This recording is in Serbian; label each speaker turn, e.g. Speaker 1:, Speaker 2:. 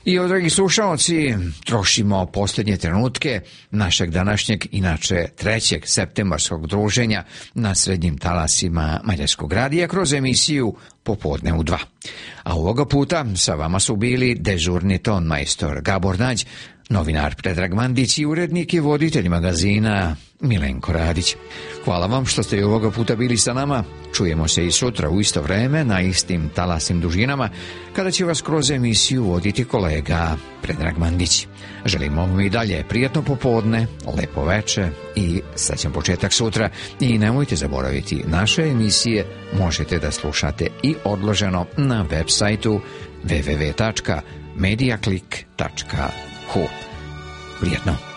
Speaker 1: I, dragi slušalci, trošimo posljednje trenutke našeg današnjeg, inače 3. septembarskog druženja na srednjim talasima Mađarskog radija kroz emisiju Popodne u 2. A ovoga puta sa vama su bili dežurni ton majstor Gabor Nađ, novinar Predrag Mandić i urednik i voditelj magazina Milenko Radić. Hvala vam što ste i ovoga puta bili sa nama. Čujemo se i sutra u isto vreme na istim talasnim dužinama, kada će vas kroz emisiju voditi kolega Predrag Mandić. Želimo vam i dalje prijatno popodne, lepo veče i srećan početak sutra. I nemojte zaboraviti, naše emisije možete da slušate i odloženo na web sajtu www.mediaclick.hu. Prijetno!